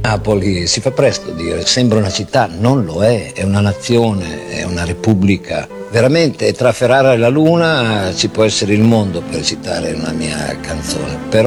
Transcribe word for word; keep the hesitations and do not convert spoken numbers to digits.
Napoli si fa presto a dire, sembra una città, non lo è, è una nazione, è una repubblica. Veramente tra Ferrara e la Luna ci può essere il mondo, per citare una mia canzone, però